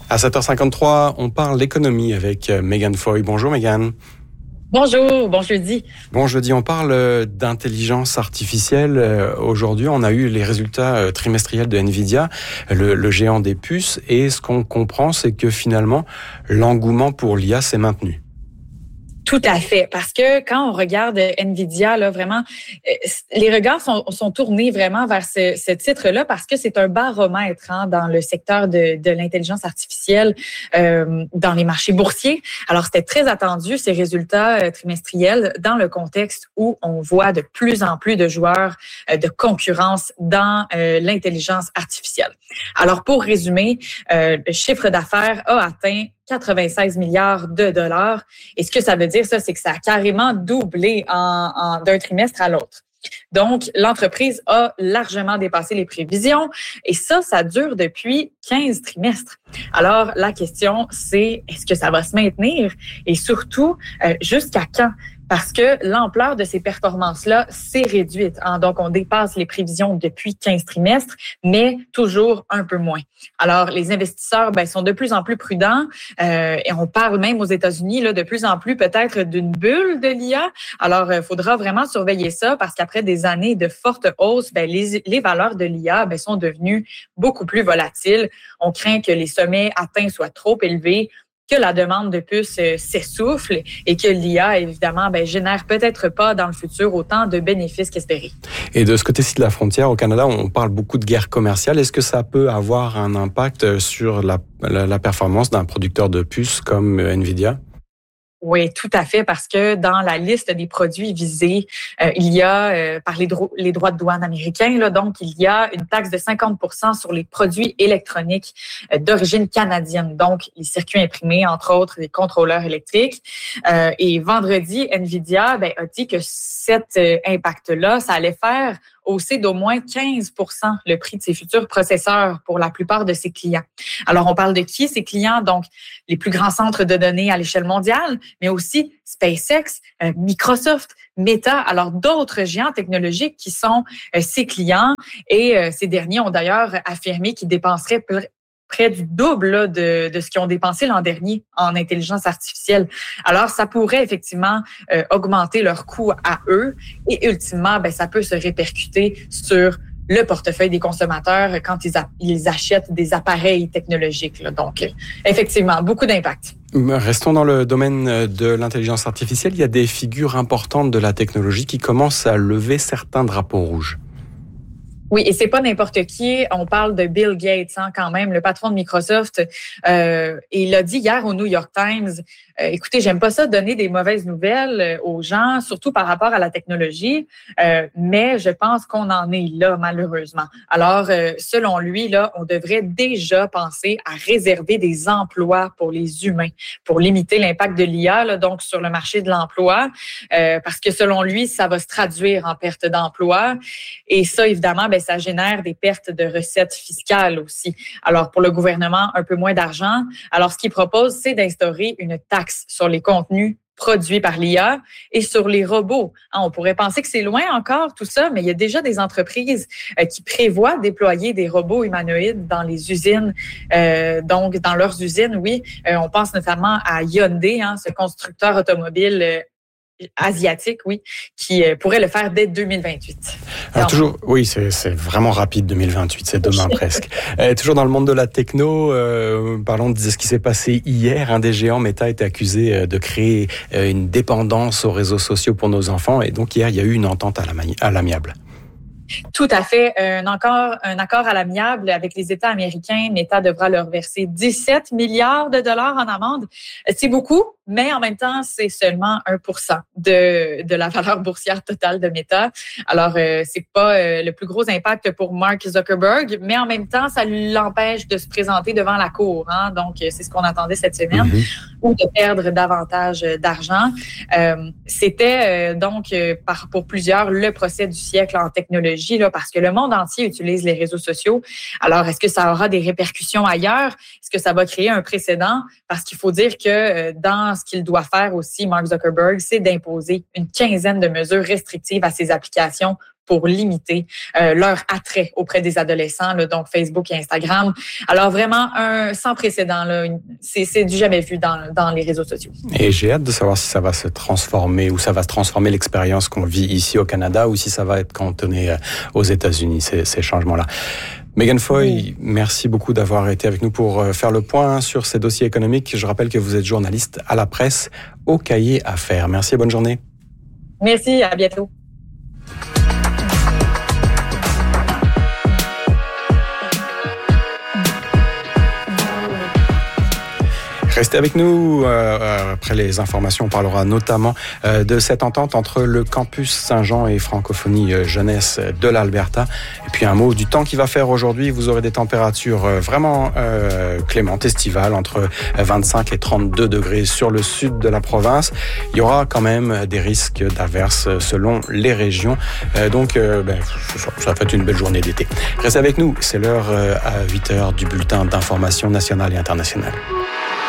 À 7h53, on parle d'économie avec Megan Foy. Bonjour Megan. Bonjour, bon jeudi. Bon jeudi, on parle d'intelligence artificielle. Aujourd'hui, on a eu les résultats trimestriels de Nvidia, le géant des puces. Et ce qu'on comprend, c'est que finalement, l'engouement pour l'IA s'est maintenu. Tout à fait, parce que quand on regarde Nvidia, là, vraiment, les regards sont tournés vraiment vers ce titre-là parce que c'est un baromètre dans le secteur de l'intelligence artificielle dans les marchés boursiers. Alors, c'était très attendu, ces résultats trimestriels, dans le contexte où on voit de plus en plus de joueurs de concurrence dans l'intelligence artificielle. Alors, pour résumer, le chiffre d'affaires a atteint 96 milliards de dollars. Et ce que ça veut dire, ça, c'est que ça a carrément doublé d'un trimestre à l'autre. Donc, l'entreprise a largement dépassé les prévisions et ça dure depuis 15 trimestres. Alors, la question, c'est est-ce que ça va se maintenir et surtout, jusqu'à quand? Parce que l'ampleur de ces performances-là s'est réduite. Donc, on dépasse les prévisions depuis 15 trimestres, mais toujours un peu moins. Alors, les investisseurs sont de plus en plus prudents et on parle même aux États-Unis là, de plus en plus peut-être d'une bulle de l'IA. Alors, il faudra vraiment surveiller ça parce qu'après des années de forte hausse, les valeurs de l'IA sont devenues beaucoup plus volatiles. On craint que les sommets atteints soient trop élevés, que la demande de puces s'essouffle et que l'IA, évidemment, génère peut-être pas dans le futur autant de bénéfices qu'espérés. Et de ce côté-ci de la frontière, au Canada, on parle beaucoup de guerre commerciale. Est-ce que ça peut avoir un impact sur la performance d'un producteur de puces comme Nvidia? Oui, tout à fait, parce que dans la liste des produits visés, il y a, par les droits de douane américains, là, donc il y a une taxe de 50% sur les produits électroniques d'origine canadienne, donc les circuits imprimés, entre autres, les contrôleurs électriques. Et vendredi, Nvidia a dit que cet impact-là, ça allait faire hausser d'au moins 15% le prix de ses futurs processeurs pour la plupart de ses clients. Alors, on parle de qui, ces clients? Donc, les plus grands centres de données à l'échelle mondiale, mais aussi SpaceX, Microsoft, Meta, alors d'autres géants technologiques qui sont ses clients. Et ces derniers ont d'ailleurs affirmé qu'ils dépenseraient près du double là, de ce qu'ils ont dépensé l'an dernier en intelligence artificielle. Alors, ça pourrait effectivement augmenter leurs coûts à eux et ultimement, ça peut se répercuter sur le portefeuille des consommateurs quand ils achètent des appareils technologiques. Là. Donc, effectivement, beaucoup d'impact. Restons dans le domaine de l'intelligence artificielle. Il y a des figures importantes de la technologie qui commencent à lever certains drapeaux rouges. Oui, et c'est pas n'importe qui. On parle de Bill Gates, quand même, le patron de Microsoft. Et il a dit hier au New York Times, écoutez, j'aime pas ça donner des mauvaises nouvelles aux gens, surtout par rapport à la technologie, mais je pense qu'on en est là, malheureusement. Alors, selon lui, là, on devrait déjà penser à réserver des emplois pour les humains, pour limiter l'impact de l'IA, là, donc sur le marché de l'emploi, parce que selon lui, ça va se traduire en perte d'emploi. Et ça, évidemment, ça génère des pertes de recettes fiscales aussi. Alors, pour le gouvernement, un peu moins d'argent. Alors, ce qu'il propose, c'est d'instaurer une taxe sur les contenus produits par l'IA et sur les robots. On pourrait penser que c'est loin encore tout ça, mais il y a déjà des entreprises qui prévoient déployer des robots humanoïdes dans les usines, donc dans leurs usines, oui. On pense notamment à Hyundai, ce constructeur automobile asiatique, oui, qui pourrait le faire dès 2028. Alors toujours, oui, c'est vraiment rapide 2028, c'est demain presque. Toujours dans le monde de la techno, parlons de ce qui s'est passé hier. Un des géants, Meta, a été accusé de créer une dépendance aux réseaux sociaux pour nos enfants, et donc hier il y a eu une entente à l'amiable. Tout à fait. Un accord à l'amiable avec les États américains. Meta devra leur verser 17 milliards de dollars en amende. C'est beaucoup, mais en même temps, c'est seulement 1% de la valeur boursière totale de Meta. Alors, c'est pas le plus gros impact pour Mark Zuckerberg, mais en même temps, ça l'empêche de se présenter devant la cour. Donc, c'est ce qu'on attendait cette semaine, ou de perdre davantage d'argent. C'était donc, pour plusieurs, le procès du siècle en technologie. Là, parce que le monde entier utilise les réseaux sociaux. Alors, est-ce que ça aura des répercussions ailleurs? Est-ce que ça va créer un précédent? Parce qu'il faut dire que dans ce qu'il doit faire aussi, Mark Zuckerberg, c'est d'imposer une quinzaine de mesures restrictives à ses applications pour limiter leur attrait auprès des adolescents, là, donc Facebook et Instagram. Alors vraiment un sans précédent, là, c'est du jamais vu dans les réseaux sociaux. Et j'ai hâte de savoir si ça va se transformer ou ça va se transformer l'expérience qu'on vit ici au Canada ou si ça va être cantonné aux États-Unis, ces changements-là. Megan Foy, merci beaucoup d'avoir été avec nous pour faire le point sur ces dossiers économiques. Je rappelle que vous êtes journaliste à la presse au Cahier Affaires. Merci et bonne journée. Merci, à bientôt. Restez avec nous. Après les informations, on parlera notamment de cette entente entre le campus Saint-Jean et Francophonie Jeunesse de l'Alberta. Et puis un mot du temps qu'il va faire aujourd'hui. Vous aurez des températures vraiment clémentes, estivales, entre 25 et 32 degrés sur le sud de la province. Il y aura quand même des risques d'averses selon les régions. Donc, ça va être une belle journée d'été. Restez avec nous. C'est l'heure à 8h du bulletin d'information nationale et internationale.